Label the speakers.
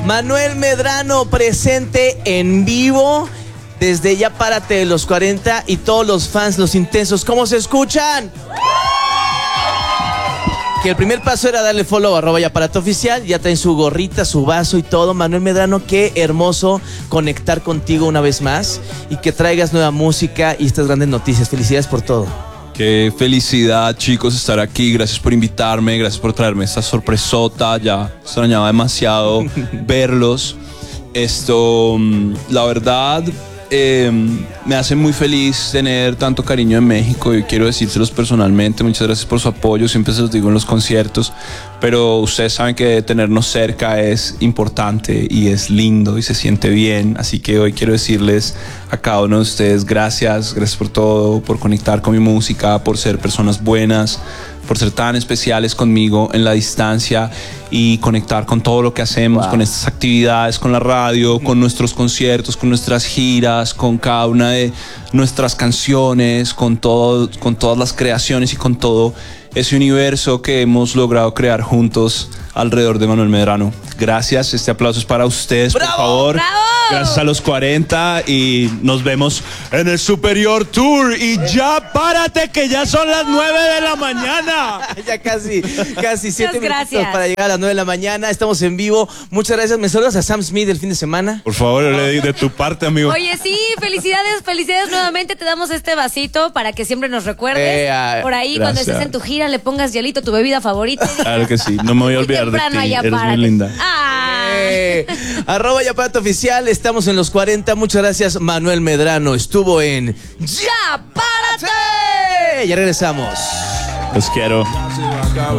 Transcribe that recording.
Speaker 1: Manuel Medrano presente en vivo desde Ya Párate de los 40 y todos los fans, los intensos, ¿cómo se escuchan? Que el primer paso era darle follow a @yaparateoficial, ya traen su gorrita, su vaso y todo. Manuel Medrano, qué hermoso conectar contigo una vez más y que traigas nueva música y estas grandes noticias. Felicidades por todo.
Speaker 2: Qué felicidad, chicos, estar aquí. Gracias por invitarme, gracias por traerme esta sorpresota. Ya extrañaba demasiado verlos. La verdad, me hace muy feliz tener tanto cariño en México y quiero decírselos personalmente. Muchas gracias por su apoyo, siempre se los digo en los conciertos, pero ustedes saben que tenernos cerca es importante y es lindo y se siente bien, así que hoy quiero decirles a cada uno de ustedes gracias por todo, por conectar con mi música, por ser personas buenas, por ser tan especiales conmigo en la distancia y conectar con todo lo que hacemos, con estas actividades, con la radio, con nuestros conciertos, con nuestras giras, con cada una de nuestras canciones, con todas las creaciones y con todo ese universo que hemos logrado crear juntos alrededor de Manuel Medrano. Gracias, este aplauso es para ustedes, ¡bravo!, por favor. ¡Bravo! Gracias a los 40 y nos vemos en el Superior Tour. Y ya párate que ya son las 9 de la mañana.
Speaker 1: Ya casi 7 minutos para llegar a las 9 de la mañana. Estamos en vivo. Muchas gracias. ¿Me saludas a Sam Smith el fin de semana?
Speaker 2: Por favor, de tu parte, amigo.
Speaker 3: Oye, sí, felicidades nuevamente. Te damos este vasito para que siempre nos recuerdes. Por ahí, gracias. Cuando estés en tu gira, le pongas hielito, tu bebida favorita.
Speaker 2: Claro que sí, no me voy a olvidar de ti. Eres muy linda.
Speaker 1: @yaparateoficial, estamos en los 40. Muchas gracias. Manuel Medrano estuvo en Ya Párate. Ya regresamos.
Speaker 2: Los quiero.